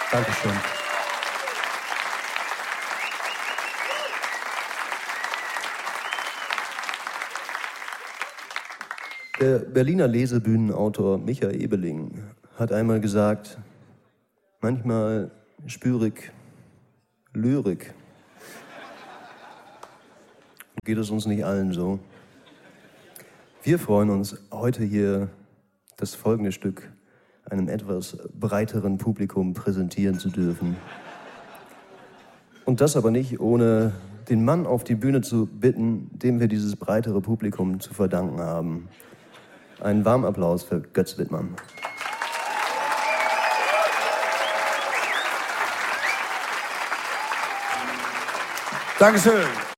Dankeschön. Der Berliner Lesebühnenautor Micha Ebeling hat einmal gesagt, manchmal spüre ich Lyrik. Geht es uns nicht allen so? Wir freuen uns, heute hier das folgende Stück einem etwas breiteren Publikum präsentieren zu dürfen. Und das aber nicht, ohne den Mann auf die Bühne zu bitten, dem wir dieses breitere Publikum zu verdanken haben. Einen warmen Applaus für Götz Wittmann. Dankeschön.